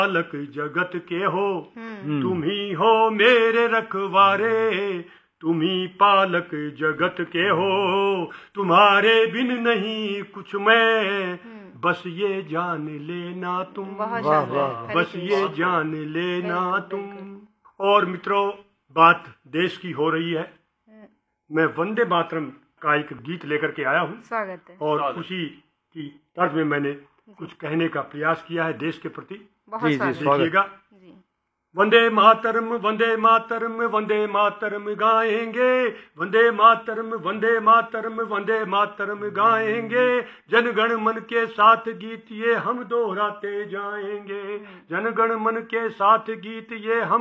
पालक जगत के हो, तुम ही हो मेरे रखवारे, तुम ही पालक जगत के हो, तुम्हारे बिन नहीं कुछ मैं, बस ये जान लेना तुम, बस ये जान लेना तुम। और मित्रों, बात देश की हो रही है। मैं वंदे मातरम का एक गीत लेकर के आया हूँ। स्वागत है। और उसी की तर्ज में मैंने कुछ कहने का प्रयास किया है देश के प्रति। बहुत देखिएगा। वंदे मातरम वंदे मातरम वंदे मातरम गाएंगे, वंदे मातरम वंदे मातरम वंदे मातरम गाएंगे, जनगण मन के साथ गीत ये हम दोहराते जाएंगे, जनगण मन के साथ गीत ये हम